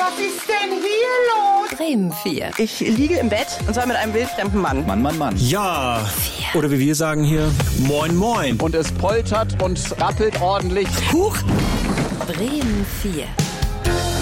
Was ist denn hier los? Bremen 4. Ich liege im Bett und zwar mit einem wildfremden Mann. Mann. Ja, oder wie wir sagen hier, moin moin. Und es poltert und rappelt ordentlich. Huch! Bremen 4.